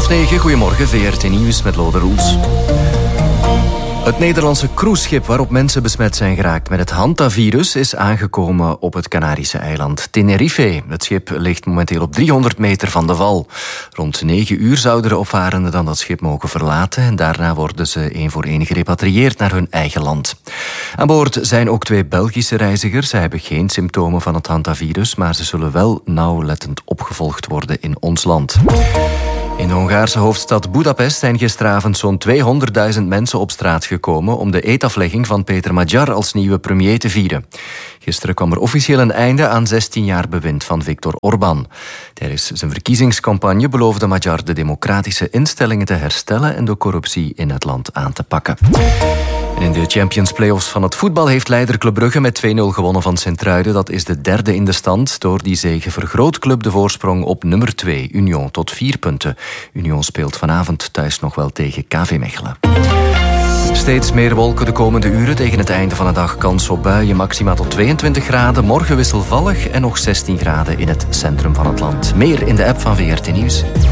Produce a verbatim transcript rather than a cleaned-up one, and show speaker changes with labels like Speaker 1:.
Speaker 1: negen, goedemorgen, V R T Nieuws met Lode Roels. Het Nederlandse cruiseschip waarop mensen besmet zijn geraakt met het hantavirus is aangekomen op het Canarische eiland Tenerife. Het schip ligt momenteel op driehonderd meter van de wal. Rond negen uur zouden de opvarenden dan dat schip mogen verlaten en daarna worden ze één voor één gerepatrieerd naar hun eigen land. Aan boord zijn ook twee Belgische reizigers. Zij hebben geen symptomen van het hantavirus, maar ze zullen wel nauwlettend opgevolgd worden in ons land. In de Hongaarse hoofdstad Budapest zijn gisteravond zo'n tweehonderdduizend mensen op straat gekomen om de eetaflegging van Peter Magyar als nieuwe premier te vieren. Gisteren kwam er officieel een einde aan zestien jaar bewind van Viktor Orbán. Tijdens zijn verkiezingscampagne beloofde Magyar de democratische instellingen te herstellen en de corruptie in het land aan te pakken. En in de Champions Playoffs van het voetbal heeft leider Club Brugge met twee nul gewonnen van Sint-Truiden. Dat is de derde in de stand. Door die zege vergroot Club de voorsprong op nummer twee, Union, tot vier punten. Union speelt vanavond thuis nog wel tegen K V Mechelen. Steeds meer wolken de komende uren. Tegen het einde van de dag kans op buien, maxima tot tweeëntwintig graden. Morgen wisselvallig en nog zestien graden in het centrum van het land. Meer in de app van V R T Nieuws.